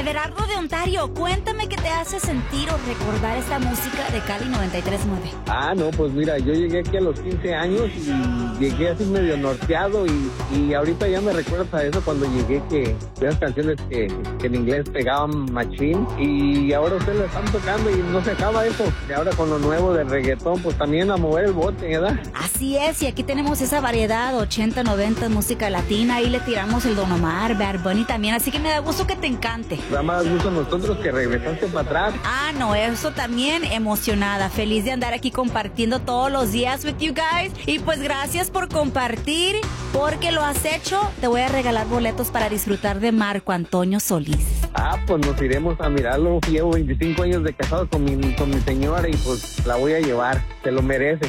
Everardo de Ontario, cuéntame qué te hace sentir o recordar esta música de Cali 93.9. No, pues mira, yo llegué aquí a los 15 años y llegué así medio norteado y ahorita ya me recuerdas a eso cuando llegué, que esas canciones que en inglés pegaban machín, y ahora ustedes la están tocando y no se acaba eso. Y ahora con lo nuevo del reggaetón, pues también a mover el bote, ¿verdad? Así es, y aquí tenemos esa variedad 80, 90, música latina, ahí le tiramos el Don Omar, Bad Bunny también, así que me da gusto que te encante. Da más gusto a nosotros que regresaste para atrás. No, eso también, emocionada, feliz de andar aquí compartiendo todos los días with you guys, y pues gracias por compartir, porque lo has hecho. Te voy a regalar boletos para disfrutar de Marco Antonio Solís. Pues nos iremos a mirarlo. Llevo 25 años de casado con mi señora y pues la voy a llevar, se lo merece.